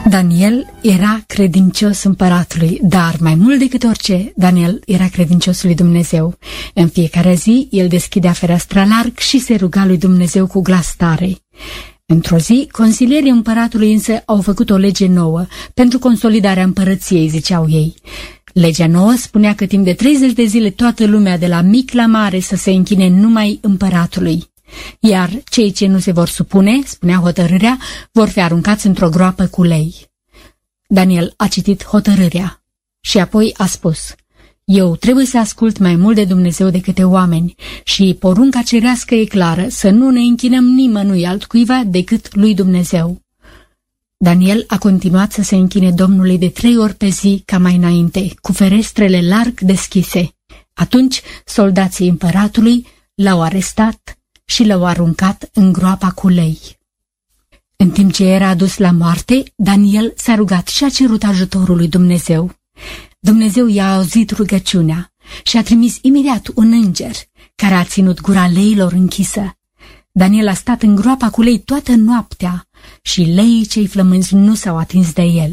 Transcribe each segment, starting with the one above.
Daniel era credincios împăratului, dar mai mult decât orice, Daniel era credincios lui Dumnezeu. În fiecare zi, el deschidea fereastra larg și se ruga lui Dumnezeu cu glas tare. Într-o zi, consilierii împăratului însă au făcut o lege nouă pentru consolidarea împărăției, ziceau ei. Legea nouă spunea că timp de 30 de zile toată lumea, de la mic la mare, să se închine numai împăratului. Iar cei ce nu se vor supune, spunea hotărârea, vor fi aruncați într-o groapă cu lei. Daniel a citit hotărârea și apoi a spus: eu trebuie să ascult mai mult de Dumnezeu decât de oameni și porunca cerească e clară, să nu ne închinăm nimănui altcuiva decât lui Dumnezeu. Daniel a continuat să se închine Domnului de 3 ori pe zi ca mai înainte, cu ferestrele larg deschise. Atunci soldații împăratului l-au arestat și l-au aruncat în groapa cu lei. În timp ce era adus la moarte, Daniel s-a rugat și a cerut ajutorul lui Dumnezeu. Dumnezeu i-a auzit rugăciunea și a trimis imediat un înger care a ținut gura leilor închisă. Daniel a stat în groapa cu lei toată noaptea și leii cei flămânzi nu s-au atins de el.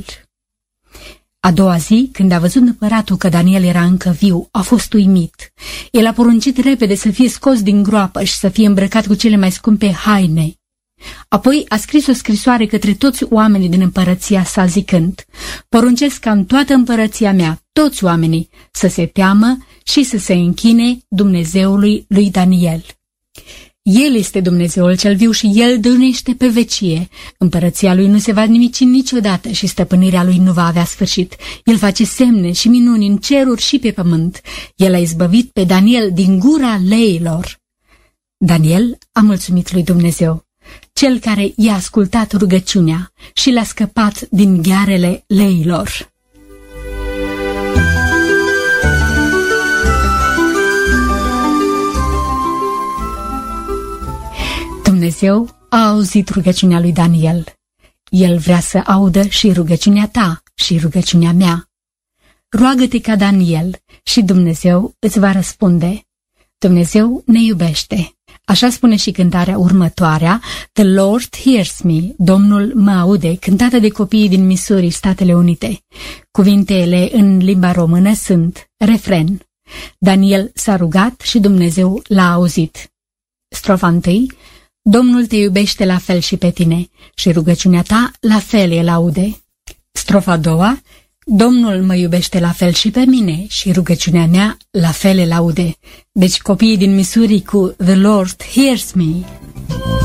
A doua zi, când a văzut împăratul că Daniel era încă viu, a fost uimit. El a poruncit repede să fie scos din groapă și să fie îmbrăcat cu cele mai scumpe haine. Apoi a scris o scrisoare către toți oamenii din împărăția sa zicând: poruncesc ca în toată împărăția mea toți oamenii să se teamă și să se închine Dumnezeului lui Daniel. El este Dumnezeul cel viu și El dârnește pe vecie. Împărăția lui nu se va nimici niciodată și stăpânirea lui nu va avea sfârșit. El face semne și minuni în ceruri și pe pământ. El a izbăvit pe Daniel din gura leilor. Daniel a mulțumit lui Dumnezeu, cel care i-a ascultat rugăciunea și l-a scăpat din ghearele leilor. Dumnezeu a auzit rugăciunea lui Daniel. El vrea să audă și rugăciunea ta și rugăciunea mea. Roagă-te ca Daniel și Dumnezeu îți va răspunde. Dumnezeu ne iubește. Așa spune și cântarea următoarea: The Lord hears me, Domnul mă aude, cântată de copiii din Missouri, Statele Unite. Cuvintele în limba română sunt: refren. Daniel s-a rugat și Dumnezeu l-a auzit. Strofa 1: Domnul te iubește la fel și pe tine și rugăciunea ta la fel el aude. Strofa 2: Domnul mă iubește la fel și pe mine și rugăciunea mea la fel el aude. Deci copiii din Missouri cu The Lord hears me.